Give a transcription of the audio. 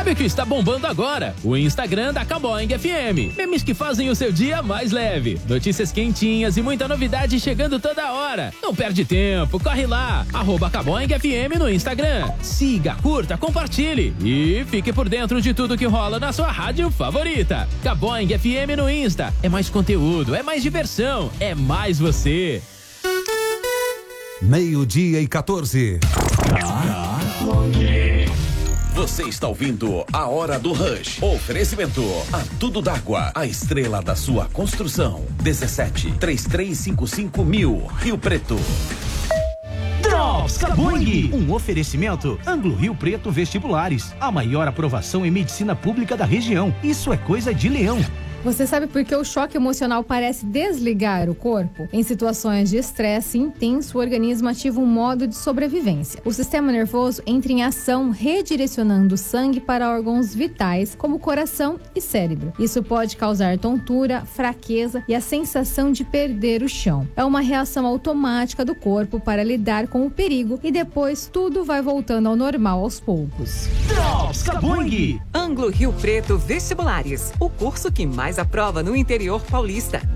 Sabe o que está bombando agora? O Instagram da Caboing FM. Memes que fazem o seu dia mais leve. Notícias quentinhas e muita novidade chegando toda hora. Não perde tempo, corre lá. @Caboing FM no Instagram. Siga, curta, compartilhe e fique por dentro de tudo que rola na sua rádio favorita. Caboing FM no Insta. É mais conteúdo, é mais diversão, é mais você. 12:14. Você está ouvindo A Hora do Rush. Oferecimento a Tudo d'Água, a estrela da sua construção. 17-3355-1000, Rio Preto. Drops Caboing, um oferecimento Anglo Rio Preto Vestibulares, a maior aprovação em medicina pública da região. Isso é coisa de leão. Você sabe por que o choque emocional parece desligar o corpo? Em situações de estresse intenso, o organismo ativa um modo de sobrevivência. O sistema nervoso entra em ação, redirecionando o sangue para órgãos vitais, como coração e cérebro. Isso pode causar tontura, fraqueza e a sensação de perder o chão. É uma reação automática do corpo para lidar com o perigo e depois tudo vai voltando ao normal aos poucos. Drops Caboing. Anglo Rio Preto Vestibulares, o curso que mais aprova no interior paulista.